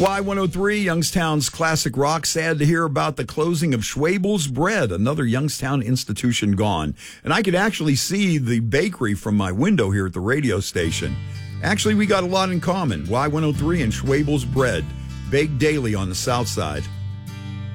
Y103, Youngstown's classic rock. Sad to hear about the closing of Schwabel's Bread, another Youngstown institution gone. And I could actually see the bakery from my window here at the radio station. Actually, we got a lot in common. Y103 and Schwabel's Bread, baked daily on the south side.